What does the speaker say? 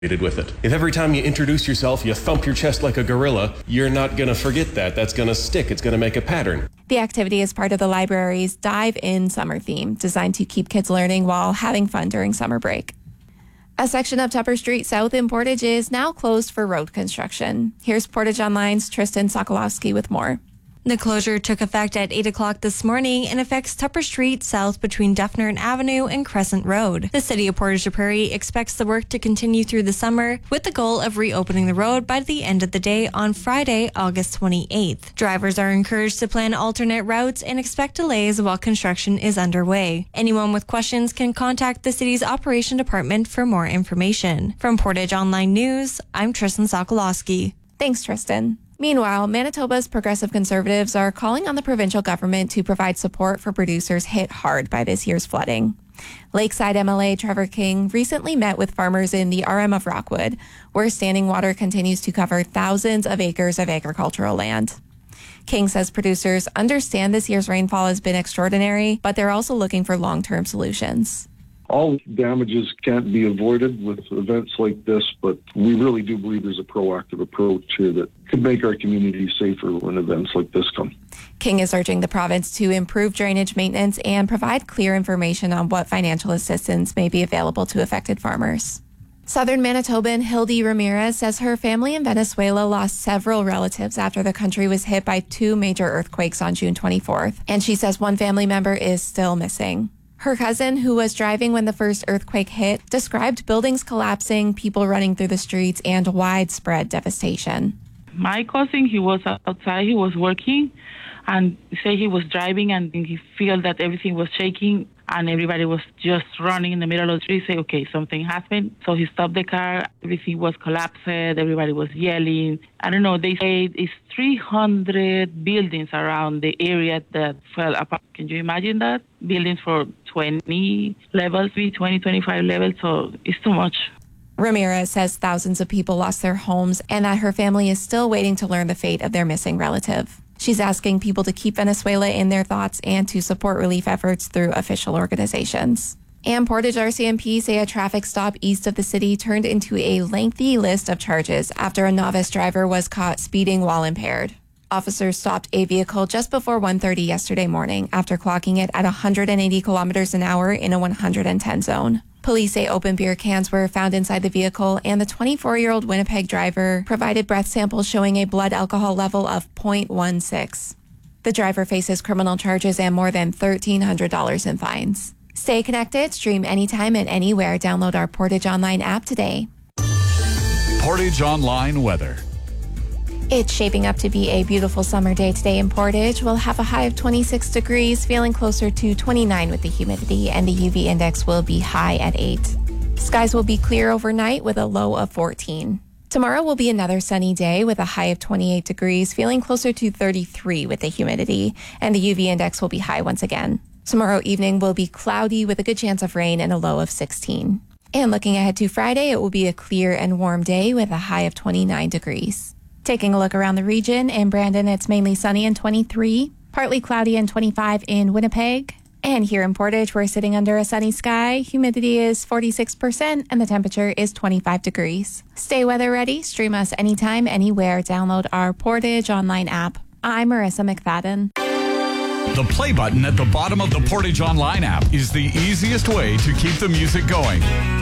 with it. If every time you introduce yourself, you thump your chest like a gorilla, you're not going to forget that. That's going to stick. It's going to make a pattern. The activity is part of the library's Dive In summer theme, designed to keep kids learning while having fun during summer break. A section of Tupper Street South in Portage is now closed for road construction. Here's Portage Online's Tristan Sokolowski with more. The closure took effect at 8 o'clock this morning and affects Tupper Street south between Dufferin Avenue and Crescent Road. The city of Portage la Prairie expects the work to continue through the summer with the goal of reopening the road by the end of the day on Friday, August 28th. Drivers are encouraged to plan alternate routes and expect delays while construction is underway. Anyone with questions can contact the city's operation department for more information. From Portage Online News, I'm Tristan Sokolowski. Thanks, Tristan. Meanwhile, Manitoba's progressive conservatives are calling on the provincial government to provide support for producers hit hard by this year's flooding. Lakeside MLA Trevor King recently met with farmers in the RM of Rockwood, where standing water continues to cover thousands of acres of agricultural land. King says producers understand this year's rainfall has been extraordinary, but they're also looking for long-term solutions. All damages can't be avoided with events like this, but we really do believe there's a proactive approach here that could make our community safer when events like this come. King is urging the province to improve drainage maintenance and provide clear information on what financial assistance may be available to affected farmers. Southern Manitoban Hildy Ramirez says her family in Venezuela lost several relatives after the country was hit by 2 major earthquakes on June 24th, and she says one family member is still missing. Her cousin, who was driving when the first earthquake hit, described buildings collapsing, people running through the streets, and widespread devastation. My cousin, he was outside, he was working, and say he was driving and he felt that everything was shaking and everybody was just running in the middle of the street, say, okay, something happened. So he stopped the car, everything was collapsed, everybody was yelling. I don't know, they say it's 300 buildings around the area that fell apart. Can you imagine that? Buildings for 20 levels, 20, 25 levels, so it's too much. Ramirez says thousands of people lost their homes and that her family is still waiting to learn the fate of their missing relative. She's asking people to keep Venezuela in their thoughts and to support relief efforts through official organizations. And Portage RCMP say a traffic stop east of the city turned into a lengthy list of charges after a novice driver was caught speeding while impaired. Officers stopped a vehicle just before 1:30 yesterday morning after clocking it at 180 kilometers an hour in a 110 zone. Police say open beer cans were found inside the vehicle, and the 24-year-old Winnipeg driver provided breath samples showing a blood alcohol level of 0.16. The driver faces criminal charges and more than $1,300 in fines. Stay connected, stream anytime and anywhere. Download our Portage Online app today. Portage Online weather. It's shaping up to be a beautiful summer day today in Portage. We'll have a high of 26 degrees, feeling closer to 29 with the humidity, and the UV index will be high at 8. Skies will be clear overnight with a low of 14. Tomorrow will be another sunny day with a high of 28 degrees, feeling closer to 33 with the humidity, and the UV index will be high once again. Tomorrow evening will be cloudy with a good chance of rain and a low of 16. And looking ahead to Friday, it will be a clear and warm day with a high of 29 degrees. Taking a look around the region, in Brandon, it's mainly sunny and 23, partly cloudy and 25 in Winnipeg. And here in Portage, we're sitting under a sunny sky. Humidity is 46% and the temperature is 25 degrees. Stay weather ready. Stream us anytime, anywhere. Download our Portage Online app. I'm Marissa McFadden. The play button at the bottom of the Portage Online app is the easiest way to keep the music going.